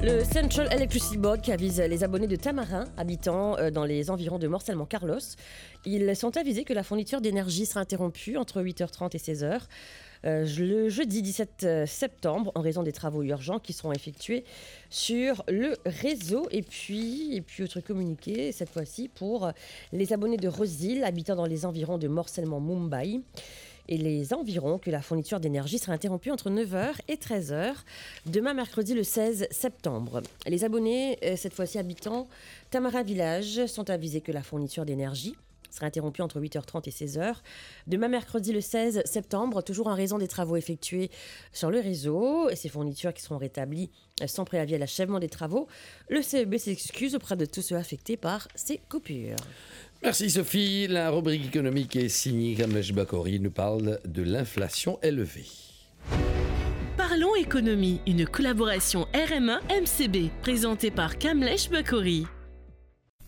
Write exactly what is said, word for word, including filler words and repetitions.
Le Central Electricity Board qui avise les abonnés de Tamarin habitant dans les environs de Morcellement-Carlos. Ils sont avisés que la fourniture d'énergie sera interrompue entre huit heures trente et seize heures euh, le jeudi dix-sept septembre en raison des travaux urgents qui seront effectués sur le réseau. Et puis, et puis autre communiqué, cette fois-ci pour les abonnés de Rosehill habitant dans les environs de Morcellement-Mumbai et les environs que la fourniture d'énergie sera interrompue entre neuf heures et treize heures demain mercredi le seize septembre. Les abonnés, cette fois-ci habitant Tamarin Village, sont avisés que la fourniture d'énergie sera interrompue entre huit heures trente et seize heures demain mercredi le seize septembre, toujours en raison des travaux effectués sur le réseau et ces fournitures qui seront rétablies sans préavis à l'achèvement des travaux. Le C E B s'excuse auprès de tous ceux affectés par ces coupures. Merci Sophie. La rubrique économique est signée Kamlesh Bakori. Nous parle de l'inflation élevée. Parlons économie, une collaboration R M un M C B présentée par Kamlesh Bakori.